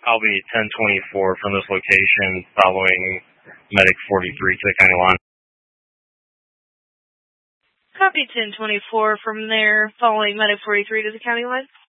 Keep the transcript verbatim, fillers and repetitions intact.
I'll be ten twenty-four from this location following Medic forty-three to the county line. Copy ten twenty-four from there following Medic forty-three to the county line.